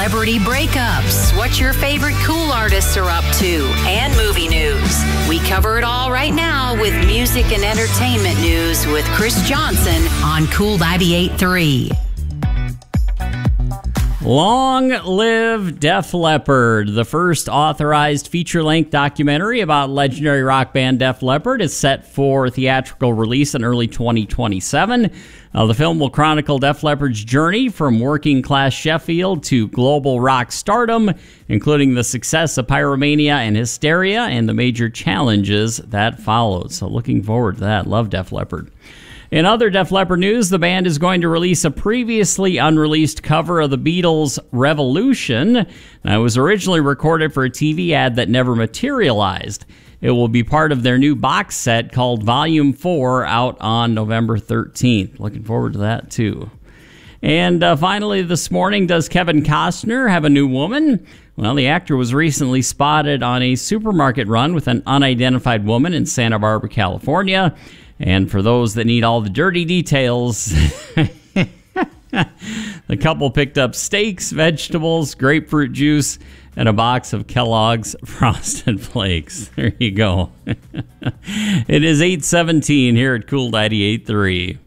celebrity breakups, what your favorite cool artists are up to, and movie news. We cover it all right now with music and entertainment news with Chris Johnson on Cool 98.3. Long Live Def Leppard. The first authorized feature-length documentary about legendary rock band Def Leppard is set for theatrical release in early 2027. The film will chronicle Def Leppard's journey from working-class Sheffield to global rock stardom, including the success of Pyromania and Hysteria and the major challenges that followed. So looking forward to that. Love Def Leppard. In other Def Leppard news, the band is going to release a previously unreleased cover of the Beatles' Revolution. Now, it was originally recorded for a TV ad that never materialized. It will be part of their new box set called Volume 4 out on November 13th. Looking forward to that, too. And finally this morning, does Kevin Costner have a new woman? Well, the actor was recently spotted on a supermarket run with an unidentified woman in Santa Barbara, California. And for those that need all the dirty details, the couple picked up steaks, vegetables, grapefruit juice, and a box of Kellogg's Frosted Flakes. There you go. It is 8:17 here at Cool 98.3.